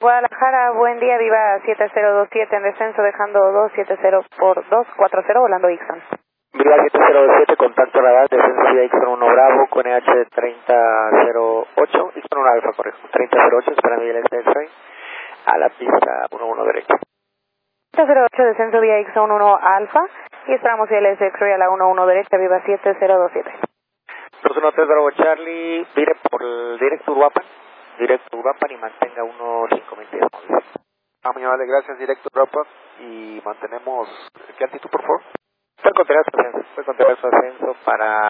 Guadalajara, buen día, Viva 7027 en descenso, dejando 270 por 240, volando Ixon. Viva 7027, contacto radar, descenso vía Ixon 1 Bravo, con NH 3008, Ixon 1 Alfa, correcto, 3008, esperando el X-Ray, a la pista 11 derecha. 3008, descenso vía Ixon 1 Alfa, y esperamos el X-Ray a la 11 derecha, Viva 7027. 213 Bravo Charlie, vire por el directo Uruapan y mantenga 15010. Muy amable, gracias, directo Uruapan y mantenemos, ¿qué altitud por favor? Puede contener su ascenso para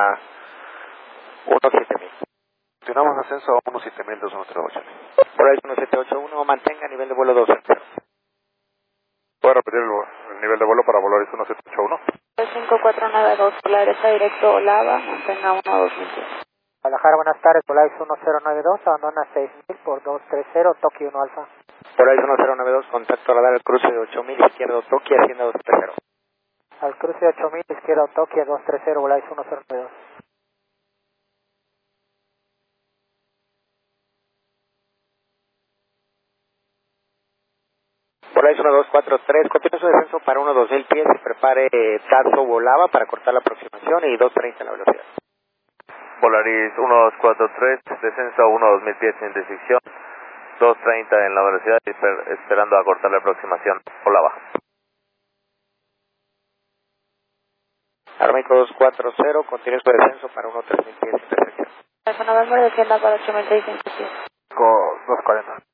17000. Continuamos ascenso a 17213 Charlie. Por ahí 1781, mantenga nivel de vuelo 200. ¿Puede repetir el nivel de vuelo para volar 1781? 5492, por la derecha directo Olava, mantenga 12000. Guadalajara, buenas tardes, Polaris 1092, abandona 6000 por 230, Tokio 1 Alfa. Polaris 1092, contacto radar al cruce de 8000, izquierdo Tokio, hacienda 230. Al cruce de 8000, izquierdo Tokio 230, Polaris 1092. Polaris 1243, continúe su descenso para 12000 pies y prepare Tazo Volaba para cortar la aproximación y 230 la velocidad. Polaris 1243, descenso a 12000 pies sin desviación, 230 en la velocidad y esperando a cortar la aproximación. Volaba. Aeroméxico 240, continúe su descenso para 13000 pies sin desviación. November, descienda para 8600 pies. 240.